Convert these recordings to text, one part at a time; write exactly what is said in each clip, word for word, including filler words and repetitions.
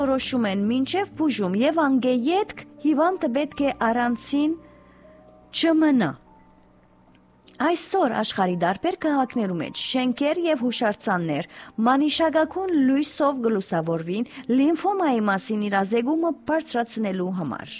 որոշում են մինչև բուժում եւ անգեյետք հիվանդը պետք է առանցին չմնա։ Այսօր աշխարհի դարբեր քաղաքներու մեջ շենքեր եւ հուշարձաններ մանիշակագույն լույսով գլուսավորվին լիմֆոմայի մասին իրազեկումը բարձրացնելու համար։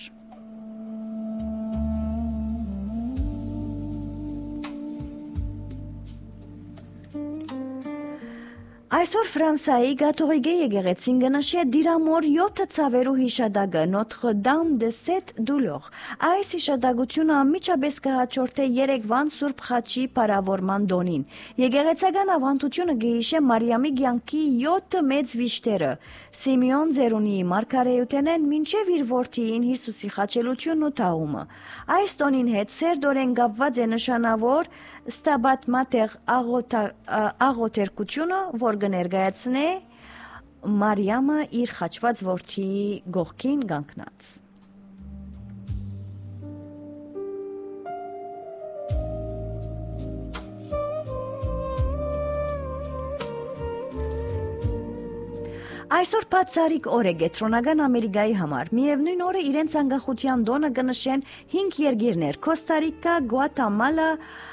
Այսօր Ֆրանսիայի կաթողիկե եկեղեցին կնշի դիրամոր յոթ ցավերու հիշադակը Notre Dame de Sept Douleurs։ Այս հիշադակությունը անմիջապես կհաջորդի երեկվան Սուրբ Խաչի парավորման տոնին։ Եկեղեցական ավանդությունը գիհիշե Մարիամի կյանքի յոթ մեծ վիշտերը Սիմեոն Ձերունիի մարգարեութենեն մինչև իր որդիին Հիսուսի խաչելությունն ու թաղումը։ Այս տոնին հետ սերտորեն կապված է նշանավոր Ստաբատ Մատեր աղոթերկությունը, որ կներկայացնե Մարիամը իր խաչված որդիի գողքին կանգնած։ Այսօր բացառիկ օր է Կենտրոնական Ամերիկայի համար։ Միևնույն օրը իրենց անկախության տոնը կնշեն հինգ երկիրներ՝ Կոստա Ռիկա, Գուատեմալա,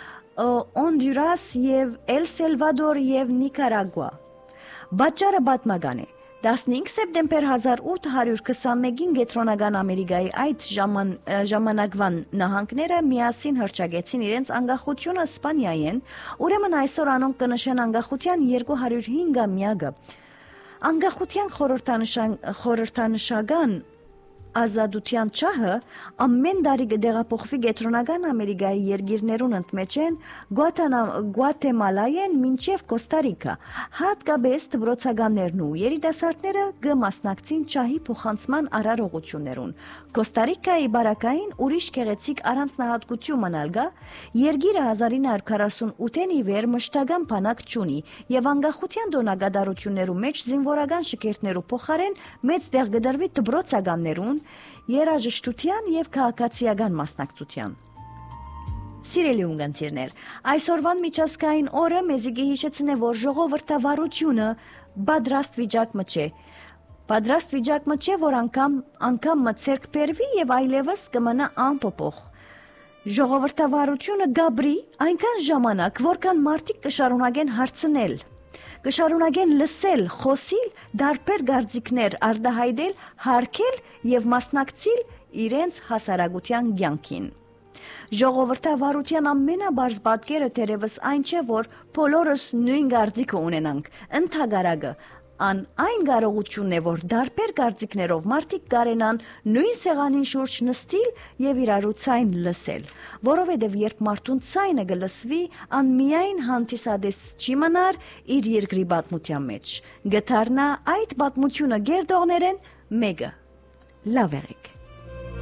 Հոնդուրաս եւ Էլ Սելվադոր եւ Նիկարագուա։ Բաճարը պատմական է։ տասնհինգ սեպտեմբեր հազար ութ հարյուր քսանմեկին Կենտրոնական Ամերիկայի այդ ժաման, ժամանակվան նահանգները միասին հռչակեցին իրենց անկախությունը Իսպանիայեն, ուրեմն այսօր անոնք կնշեն անկախության երկու հարյուր հինգամյակը։ Անկախության խորհրդանշական ազատության չահը ամեն տարի կդեղափոխվի Կենտրոնական Ամերիկայի երկիրներուն ընդմեջեն Գուատեմալայեն մինչև Կոստա Ռիկա, հատկապես դպրոցականներն ու երիտասարդները կմասնակցին չահի փոխանցման արարողություններուն։ Կոստա Ռիկայի բարակային ուրիշ գեղեցիկ առանձնահատկություն մնալ գա, երկիրը հազար ինը հարյուր քառասունութին ի վեր մշտական բանակ չունի եւ անկախության տոնակատարություններու մեջ զինվորական շքերթներու փոխարեն մեծ տեղ կդրվի դպրոցականներուն երաժշտության եւ քաղաքացիական մասնակցության։ Սիրելի ունգընտիրներ, այսօրվան միջազգային օրը մեզի կհիշեցնե, որ ժողովրդավարությունը պատրաստ վիճակը չէ։ Պատրաստ վիճակը չէ, որ անգամ անգամ մցերկ բերվի եւ այլևս կմնա անփոփոխ։ Ժողովրդավարությունը գաբրի այնքան ժամանակ, որքան մարդիկ կշարունակեն հարցնել, կշարունակեն լսել, խոսիլ, դարբեր գարձիկներ արտահայտել, հարգել եւ մասնակցել իրենց հասարակության կյանքին։ Ժողովրդավարության ամենաբարձ պատկերը թերևս այն չէ, որ բոլորս նույն գարձիկը ունենանք, ընդհակառակը Ան այն կարողությունն է, որ դարբեր կարծիքներով մարդիկ կարենան նույն սեղանին շուրջ նստիլ եւ իրարու ցայն լսել, որովհետեւ երբ մարդուն ցայնը կլսվի, ան միայն հանդիսադես չի մնար իր երկրի պատմության մեջ, գտարնա այդ պատմությունը գերդողներեն մեկը։ Լավ եղեք։